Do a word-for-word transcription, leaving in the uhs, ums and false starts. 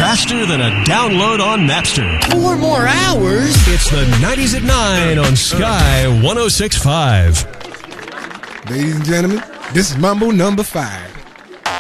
faster than a download on Napster. Four more hours? It's the nineties at nine on Sky one oh six point five. Ladies and gentlemen, this is Mambo number five.